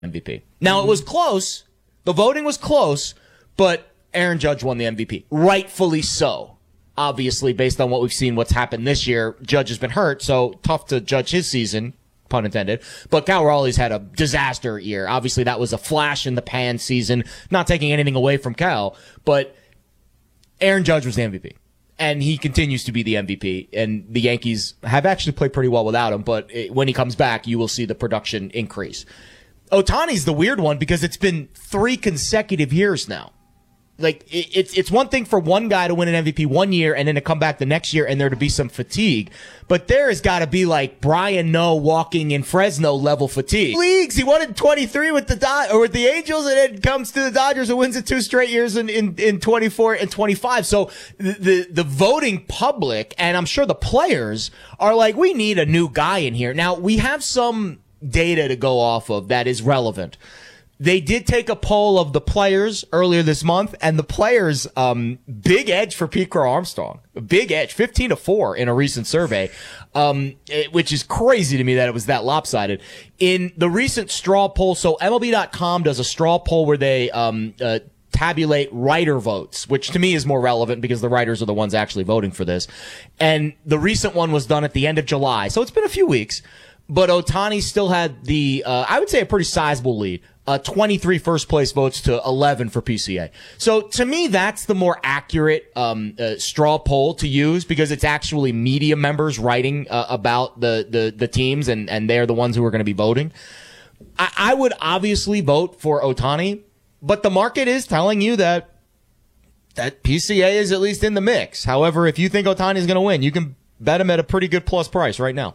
MVP. Now, it was close. The voting was close, but Aaron Judge won the MVP. Rightfully so. Obviously, based on what we've seen, what's happened this year, Judge has been hurt, so tough to judge his season, pun intended. But Cal Raleigh's had a disaster year. Obviously, that was a flash in the pan season, not taking anything away from Cal, but Aaron Judge was the MVP. And he continues to be the MVP. And the Yankees have actually played pretty well without him, but when he comes back, you will see the production increase. Ohtani's the weird one because it's been 3 consecutive years now. Like, it's one thing for one guy to win an MVP one year and then to come back the next year and there to be some fatigue. But there has got to be like Brian Noe walking in Fresno level fatigue. Leagues, he won in 23 with the Angels, and then comes to the Dodgers and wins it 2 straight years in 24 and 25. So the voting public, and I'm sure the players, are like, we need a new guy in here. Now, we have some data to go off of that is relevant. They did take a poll of the players earlier this month, and the players, big edge for Pete Crow Armstrong. Big edge, 15-4 in a recent survey, which is crazy to me that it was that lopsided. In the recent straw poll, so MLB.com does a straw poll where they tabulate writer votes, which to me is more relevant because the writers are the ones actually voting for this. And the recent one was done at the end of July, so it's been a few weeks. But Ohtani still had the, I would say, a pretty sizable lead. 23 first place votes to 11 for PCA. So to me, that's the more accurate straw poll to use because it's actually media members writing about the teams, and they're the ones who are going to be voting. I would obviously vote for Ohtani, but the market is telling you that PCA is at least in the mix. However, if you think Ohtani is going to win, you can bet him at a pretty good plus price right now.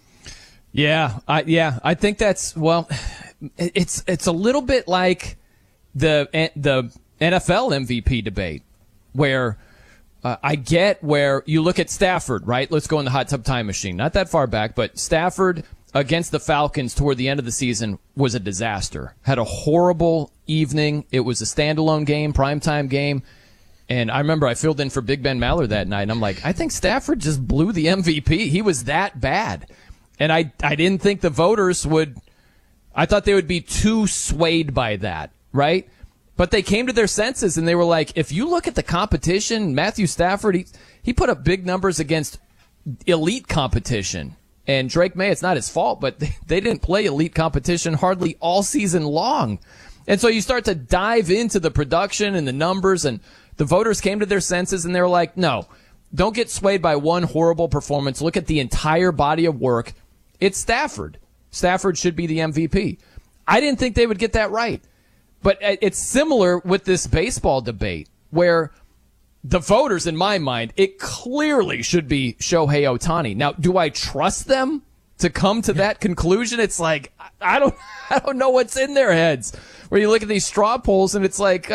I think that's, well, it's a little bit like the NFL MVP debate where I get where you look at Stafford, right? Let's go in the hot tub time machine. Not that far back, but Stafford against the Falcons toward the end of the season was a disaster. Had a horrible evening. It was a standalone game, primetime game. And I remember I filled in for Big Ben Maller that night, and I'm like, I think Stafford just blew the MVP. He was that bad. And I didn't think the voters would, I thought they would be too swayed by that, right? But they came to their senses and they were like, if you look at the competition, Matthew Stafford, he put up big numbers against elite competition. And Drake May, it's not his fault, but they didn't play elite competition hardly all season long. And so you start to dive into the production and the numbers, and the voters came to their senses and they were like, no, don't get swayed by one horrible performance. Look at the entire body of work. It's Stafford. Stafford should be the MVP. I didn't think they would get that right. But it's similar with this baseball debate where the voters, in my mind, it clearly should be Shohei Ohtani. Now, do I trust them to come to that conclusion? It's like, I don't know what's in their heads. Where you look at these straw polls and it's like,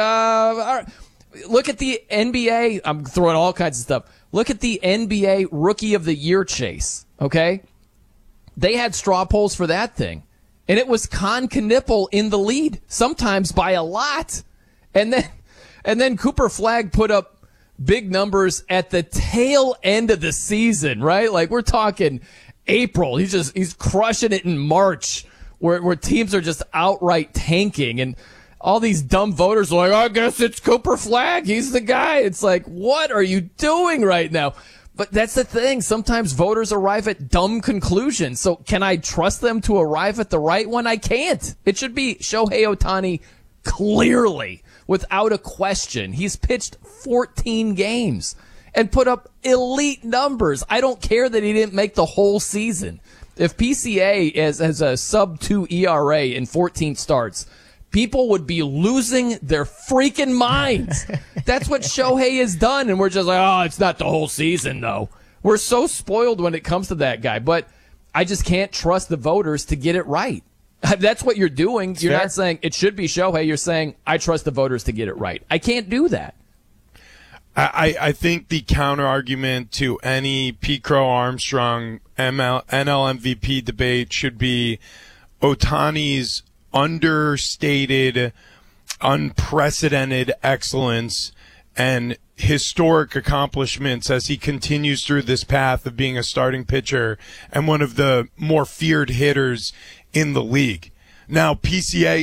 look at the NBA. I'm throwing all kinds of stuff. Look at the NBA Rookie of the Year chase, okay? They had straw polls for that thing. And it was Con Knippel in the lead, sometimes by a lot. And then Cooper Flagg put up big numbers at the tail end of the season, right? Like we're talking April. He's crushing it in March where teams are just outright tanking, and all these dumb voters are like, I guess it's Cooper Flagg. He's the guy. It's like, what are you doing right now? But that's the thing. Sometimes voters arrive at dumb conclusions. So can I trust them to arrive at the right one? I can't. It should be Shohei Ohtani clearly, without a question. He's pitched 14 games and put up elite numbers. I don't care that he didn't make the whole season. If PCA has a sub-2 ERA in 14 starts, people would be losing their freaking minds. That's what Shohei has done, and we're just like, oh, it's not the whole season, though. We're so spoiled when it comes to that guy, but I just can't trust the voters to get it right. That's what you're doing. You're not saying it should be Shohei. You're saying, I trust the voters to get it right. I can't do that. I think the counter argument to any Pete Crow Armstrong NL MVP debate should be Ohtani's understated, unprecedented excellence and historic accomplishments as he continues through this path of being a starting pitcher and one of the more feared hitters in the league. Now, PCA